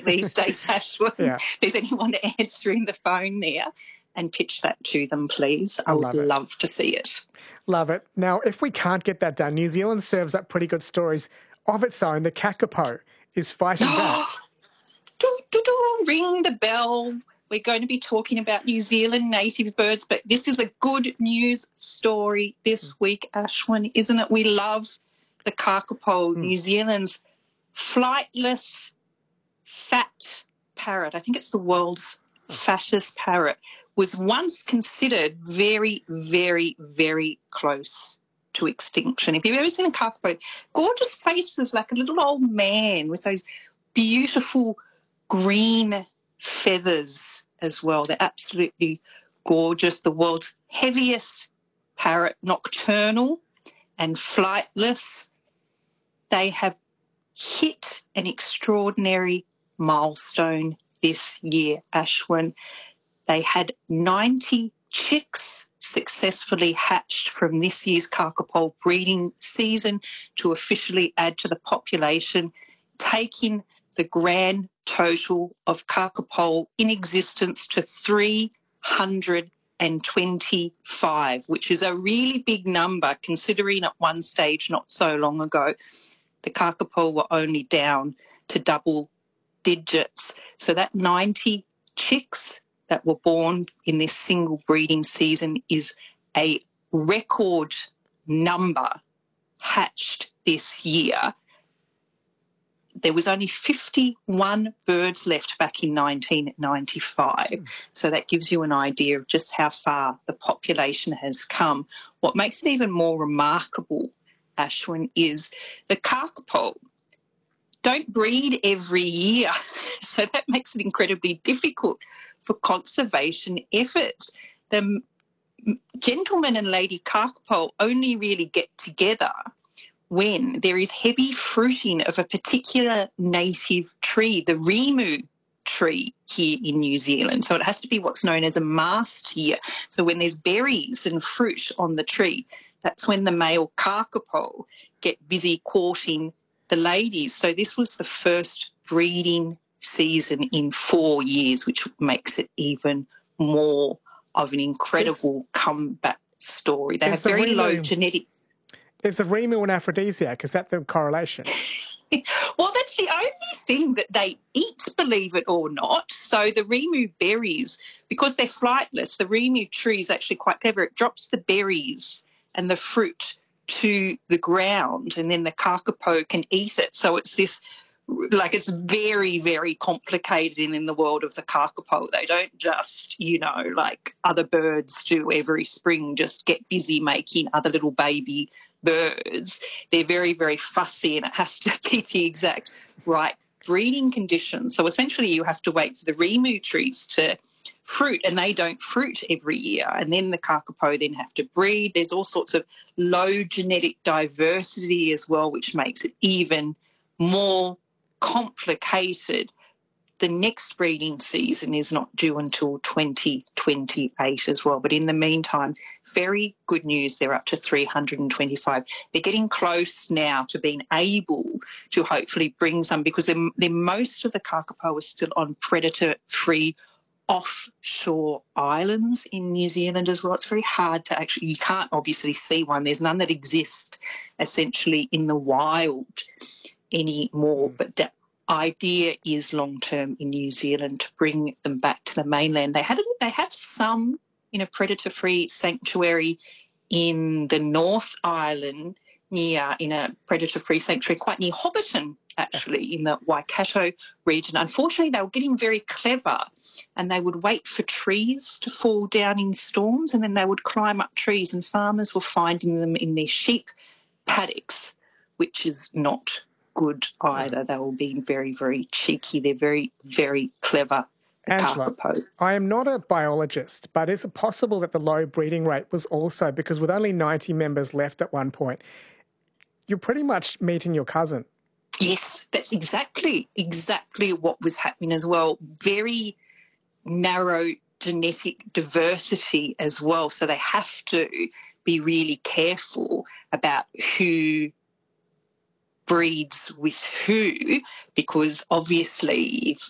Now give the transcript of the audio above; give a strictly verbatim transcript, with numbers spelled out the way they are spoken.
these days, Ashwin. Yeah. If there's anyone answering the phone there, and pitch that to them, please. I, I would love it. love to see it. Love it. Now, if we can't get that done, New Zealand serves up pretty good stories of its own. The kakapo is fighting back. Do, do, do, ring the bell. We're going to be talking about New Zealand native birds, but this is a good news story this week, Ashwin, isn't it? We love the kakapo, mm. New Zealand's flightless, fat parrot. I think it's the world's fattest parrot. Was once considered very, very, very close to extinction. If you've ever seen a kakapo, gorgeous faces like a little old man with those beautiful green feathers as well. They're absolutely gorgeous. The world's heaviest parrot, nocturnal and flightless. They have hit an extraordinary milestone this year, Ashwin. They had ninety chicks successfully hatched from this year's kakapo breeding season to officially add to the population, taking the grand total of kakapo in existence to three hundred twenty-five, which is a really big number considering at one stage not so long ago the kakapo were only down to double digits. So that ninety chicks that were born in this single breeding season is a record number hatched this year. There was only fifty-one birds left back in nineteen ninety-five. Mm. So that gives you an idea of just how far the population has come. What makes it even more remarkable, Ashwin, is the kakapo don't breed every year. So that makes it incredibly difficult for conservation efforts. The gentleman and lady kakapo only really get together when there is heavy fruiting of a particular native tree, the rimu tree here in New Zealand. So it has to be what's known as a mast year. So when there's berries and fruit on the tree, that's when the male kakapo get busy courting the ladies. So this was the first breeding season in four years, which makes it even more of an incredible is, comeback story. They have the very rimu, low genetic... Is the rimu an aphrodisiac? Is that the correlation? Well, that's the only thing that they eat, believe it or not. So the rimu berries, because they're flightless, the rimu tree is actually quite clever. It drops the berries and the fruit to the ground, and then the kakapo can eat it. So it's this... Like it's very, very complicated in, in the world of the kakapo. They don't just, you know, like other birds do every spring, just get busy making other little baby birds. They're very, very fussy, and it has to be the exact right breeding conditions. So essentially you have to wait for the rimu trees to fruit, and they don't fruit every year. And then the kakapo then have to breed. There's all sorts of low genetic diversity as well, which makes it even more complicated. The next breeding season is not due until twenty twenty-eight as well. But in the meantime, very good news. They're up to three hundred twenty-five. They're getting close now to being able to hopefully bring some, because they're, they're, most of the kakapo are still on predator-free offshore islands in New Zealand as well. It's very hard to actually, you can't obviously see one. There's none that exist essentially in the wild anymore, but the idea is long-term in New Zealand to bring them back to the mainland. They had they have some in a predator-free sanctuary in the North Island, near in a predator-free sanctuary quite near Hobbiton, actually, in the Waikato region. Unfortunately, they were getting very clever, and they would wait for trees to fall down in storms, and then they would climb up trees, and farmers were finding them in their sheep paddocks, which is not good either. They were being very, very cheeky. They're very, very clever. Angela, kakapo. I am not a biologist, but is it possible that the low breeding rate was also because with only ninety members left at one point, you're pretty much meeting your cousin? Yes, that's exactly, exactly what was happening as well. Very narrow genetic diversity as well. So they have to be really careful about who breeds with who, because obviously if